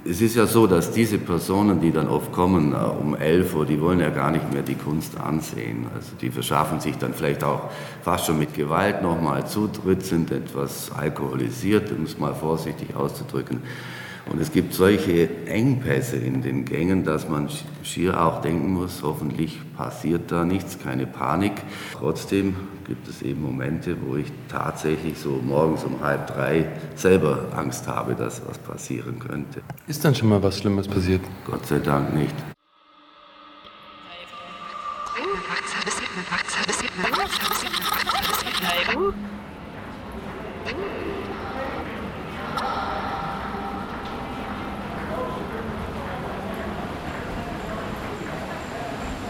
Es ist ja so, dass diese Personen, die dann oft kommen um 11 Uhr, die wollen ja gar nicht mehr die Kunst ansehen. Also die verschaffen sich dann vielleicht auch fast schon mit Gewalt nochmal Zutritt, sind etwas alkoholisiert, um es mal vorsichtig auszudrücken. Und es gibt solche Engpässe in den Gängen, dass man schier auch denken muss, hoffentlich passiert da nichts, keine Panik. Trotzdem gibt es eben Momente, wo ich tatsächlich so morgens um 2:30 selber Angst habe, dass was passieren könnte. Ist dann schon mal was Schlimmes passiert? Gott sei Dank nicht.